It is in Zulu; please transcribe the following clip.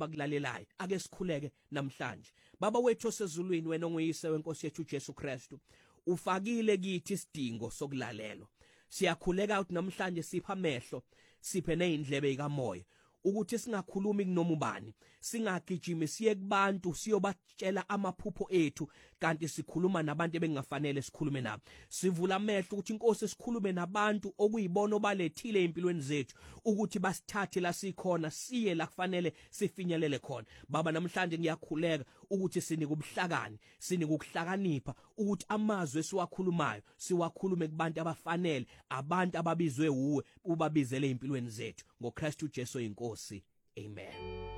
abakulalelayo ake sikhuleke namhlanje. Baba wethu osezulwini, wena onguyise wenkosi yethu Jesu Kristu, ufakile kithi isidingo sokulalelwa. Siyakhuleka ukuthi namhlanje sipha amehlo, siphe nezindlebe zikamoya ukuthi singakhulumi kunoma ubani, singagijimi siye kubantu siyobatshela amaphupho ethu kanti sikhuluma nabantu ebengafanele sikhulume nabo. Sivula amehlo ukuthi inkosi sikhulume nabantu okuyibona obalethile empilweni zethu ukuthi basithathe la sikhona siye la kufanele sifinyelele khona. Baba, namhlanje ngiyakhuleka ukuthi sinike ubuhlakani, sinike ukuhlakanipha ukuthi amazwi esiwakhulumayo siwakhulume kubantu abafanele, abantu ababizwe uwe ubabizele empilweni zethu. NgoKristu Jesu inkosi. Amen.